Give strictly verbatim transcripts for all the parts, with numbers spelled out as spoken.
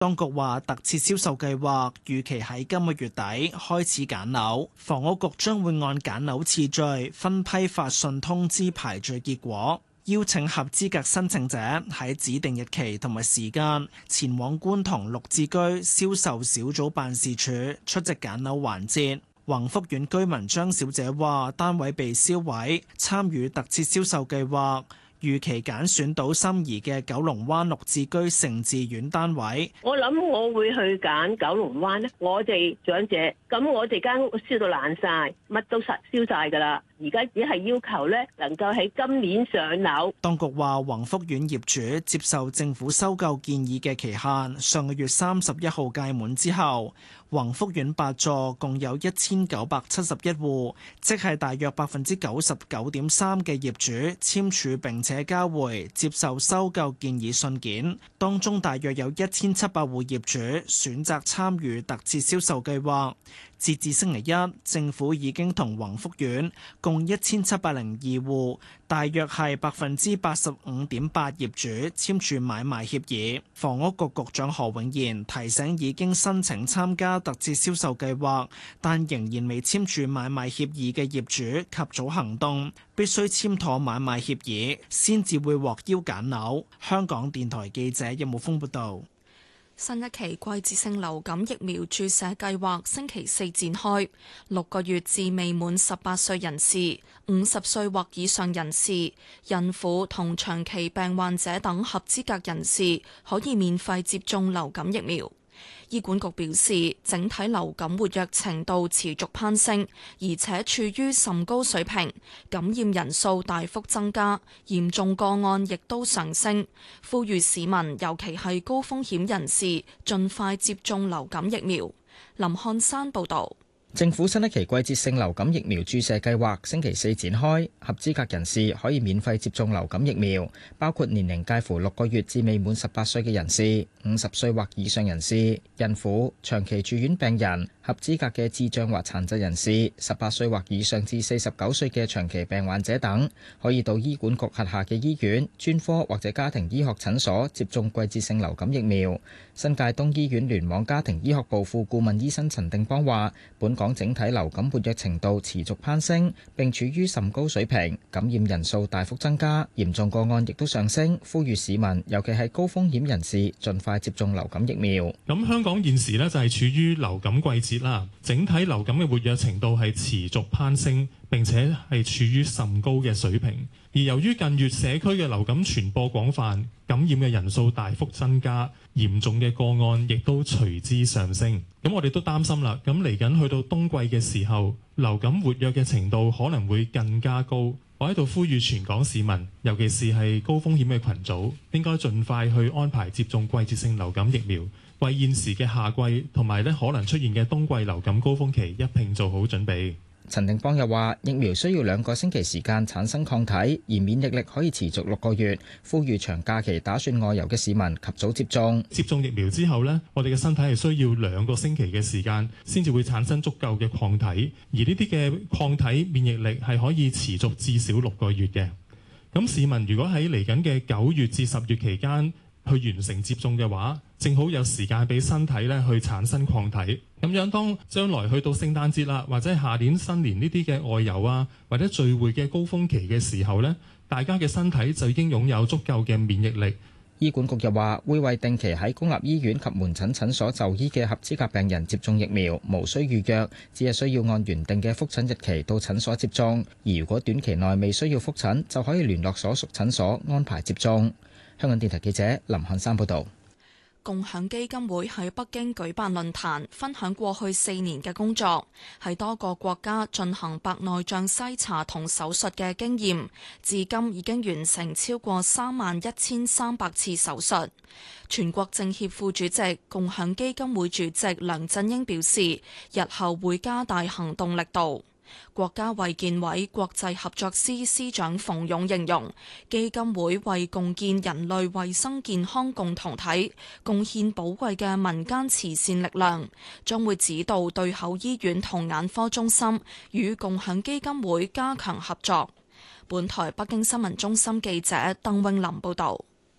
當局話特設銷售計劃預期喺今個月底開始揀樓，房屋局將會按揀樓次序分批發信通知排序結果，邀請合資格申請者喺指定日期同埋時間前往觀塘綠置居銷售小組辦事處出席揀樓環節。宏福苑居民張小姐話：單位被銷毀，參與特設銷售計劃。預期揀選到心儀嘅九龍灣綠置居盛智苑單位， 我諗我會去揀九龍灣咧。我哋長者，咁我哋間屋燒到爛晒，乜都實燒晒㗎啦。而家只係要求咧，能夠喺今年上樓。 當局話，宏福苑業主接受政府收購建議嘅期限，上個月三十一號屆滿之後，宏福苑八座共有一千九百七十一戶，即係大約百分之九十九點三嘅業主簽署並且交回接受收購建議信件，當中大約有一千七百戶業主選擇參與特設銷售計劃。截至星期一，政府已經同宏福苑共一千七百零二戶，大約係百分之八十五點八業主簽署買賣協議。房屋局局長何永賢提醒已經申請參加特設銷售計劃，但仍然未簽署買賣協議嘅業主及早行動，必須簽妥買賣協議先至會獲邀揀樓。香港電台記者任武峯報道。 新一期季節性流感疫苗注射計劃星期四展開，六個月至未滿十八歲人士、五十歲或以上人士、孕婦同長期病患者等合資格人士可以免費接種流感疫苗。醫管局表示，整體流感活躍程度持續攀升，而且處於甚高水平，感染人數大幅增加，嚴重個案亦都上升。呼籲市民，尤其係高風險人士，盡快接種流感疫苗。林漢山報導。 政府新一期季節性流感疫苗注射計劃星期四展開，合資格人士可以免費接種流感疫苗，包括年齡介乎六個月至未滿十八歲嘅人士、五十歲或以上人士、孕婦、長期住院病人、合資格嘅智障或殘疾人士、十八歲或以上至四十九歲嘅長期病患者等，可以到醫管局轄下嘅醫院、專科或者家庭醫學診所接種季節性流感疫苗。新界東醫院聯網家庭醫學部副顧問醫生陳定邦話，本港整體流感活躍程度持續攀升，並處於甚高水平，感染人數大幅增加，嚴重個案亦都上升。呼籲市民，尤其係高風險人士，盡快接種流感疫苗。 咁香港現時呢就係處於流感季節啦，整體流感嘅活躍程度係持續攀升，並且係處於甚高嘅水平。而由於近月社區嘅流感傳播廣泛，感染嘅人數大幅增加，嚴重嘅個案亦都隨之上升。咁我哋都擔心啦，咁嚟緊去到冬季嘅時候，流感活躍嘅程度可能會更加高。我喺度呼籲全港市民，尤其是係高風險嘅群組，應該盡快去安排接種季節性流感疫苗，為現時嘅夏季同埋咧可能出現嘅冬季流感高峰期一併做好準備。 陳定邦又話，疫苗需要兩個星期時間產生抗體，而免疫力可以持續六個月。呼籲長假期打算外遊嘅市民及早接種。 接種疫苗之後呢，我哋嘅身體係需要兩個星期嘅時間先至會產生足夠嘅抗體，而呢啲嘅抗體免疫力係可以持續至少六個月嘅。咁市民如果喺嚟緊嘅九月至十月期間去完成接種嘅話，正好有時間俾身體咧去產生抗體，咁樣當將來去到聖誕節啦，或者下年新年呢啲嘅外遊啊，或者聚會嘅高峰期嘅時候呢，大家嘅身體就已經擁有足夠嘅免疫力。 醫管局又話會為定期喺公立醫院及門診診所就醫嘅合資格病人接種疫苗，無需預約，只係需要按原定嘅覆診日期到診所接種。而如果短期內未需要覆診，就可以聯絡所屬診所安排接種。香港電台記者林漢山報道。 共享基金會喺北京舉辦論壇，分享過去四年嘅工作，喺多個國家進行白內障篩查同手術嘅經驗，至今已經完成超過三萬一千三百次手術。全國政協副主席、共享基金會主席梁振英表示，日後會加大行動力度。國家衛健委國際合作司司長馮勇形容，基金會為共建人類衛生健康共同體貢獻寶貴嘅民間慈善力量，將會指導對口醫院同眼科中心與共享基金會加強合作。本台北京新聞中心記者鄧永林報道。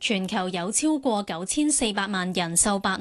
全球有超過九千四百萬人受白